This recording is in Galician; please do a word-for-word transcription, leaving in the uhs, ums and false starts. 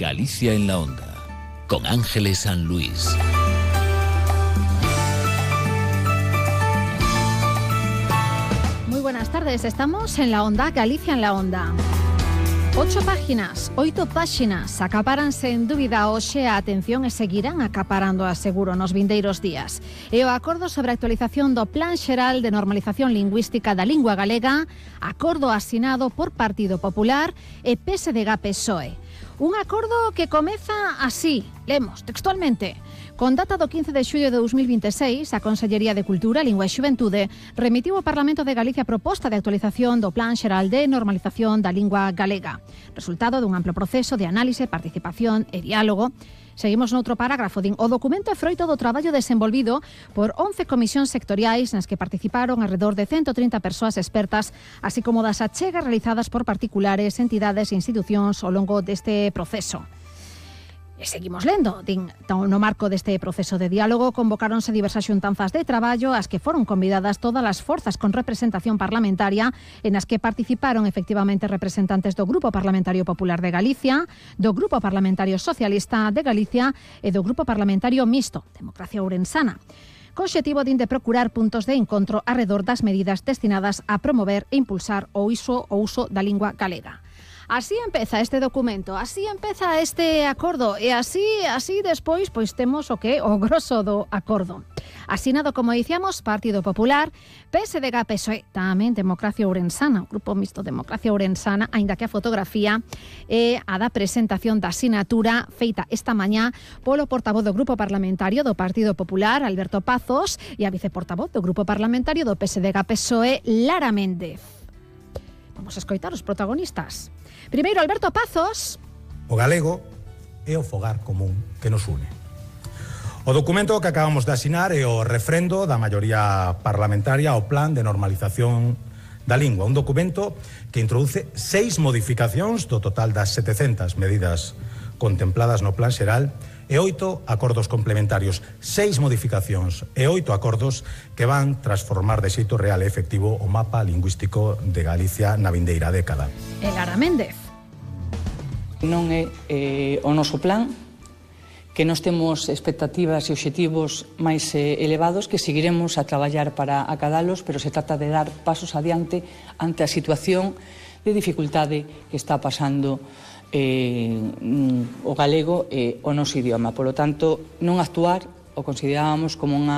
Galicia en la Onda, con Ángeles San Luis. Muy buenas tardes, estamos en la Onda, Galicia en la Onda. Ocho páginas, oito páxinas acaparanse en dúbida hoxe a atención e seguirán acaparando a seguro nos vindeiros días. E o acordo sobre a actualización do Plan Xeral de Normalización Lingüística da Lingua Galega, acordo asinado por Partido Popular e P S D G P S O E. Un acordo que comeza así, lemos textualmente. Con data do quince de xullo de dous mil vinte e seis, a Consellería de Cultura, Lingua e Xuventude remitiu ao Parlamento de Galicia a proposta de actualización do Plan Xeral de Normalización da Lingua Galega, resultado dun amplo proceso de análise, participación e diálogo. Seguimos noutro parágrafo, din, o documento é froito do traballo desenvolvido por once comisións sectoriais nas que participaron alrededor de ciento trinta persoas expertas, así como das achegas realizadas por particulares, entidades e institucións ao longo deste proceso. E seguimos lendo, din, no marco deste proceso de diálogo convocáronse diversas xuntanzas de traballo ás que foron convidadas todas as forzas con representación parlamentaria e nas que participaron efectivamente representantes do Grupo Parlamentario Popular de Galicia, do Grupo Parlamentario Socialista de Galicia e do Grupo Parlamentario Mixto, Democracia Ourensana, co obxectivo din de procurar puntos de encontro arredor das medidas destinadas a promover e impulsar o uso, o uso da lingua galega. Así empeza este documento, así empeza este acordo e así, así despois pois temos o que o grosso do acordo. Asinado, como dicíamos, Partido Popular, P S D G P S O E, tamén Democracia Ourensana, o Grupo Mixto Democracia Ourensana, aínda que a fotografía é a da presentación da sinatura feita esta mañá polo portavoz do Grupo Parlamentario do Partido Popular, Alberto Pazos, e a viceportavoz do Grupo Parlamentario do P S D G P S O E, Lara Méndez. Vamos a escoitar os protagonistas. Primeiro, Alberto Pazos. O galego é o fogar común que nos une. O documento que acabamos de asinar é o refrendo da maioría parlamentaria ao Plan de Normalización da Lingua, un documento que introduce seis modificacións do total das setecentas medidas contempladas no Plan Xeral e oito acordos complementarios, seis modificacións e oito acordos que van transformar de xeito real e efectivo o mapa lingüístico de Galicia na vindeira década. E Lara Méndez. Non é eh, o noso plan, que nós temos expectativas e obxectivos máis eh, elevados que seguiremos a traballar para acadalos, pero se trata de dar pasos adiante ante a situación de dificultade que está pasando eh, o galego e o noso idioma. Por lo tanto, non actuar o considerábamos como unha